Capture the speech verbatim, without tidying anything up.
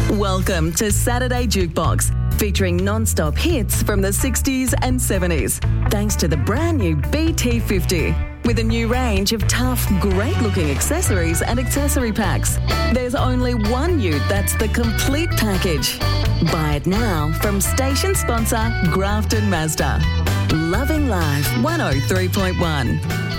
Welcome to Saturday Jukebox, featuring non-stop hits from the sixties and seventies, thanks to the brand new B T fifty. With a new range of tough, great-looking accessories and accessory packs. There's only one ute that's the complete package. Buy it now from station sponsor Grafton Mazda. Loving Life one oh three point one.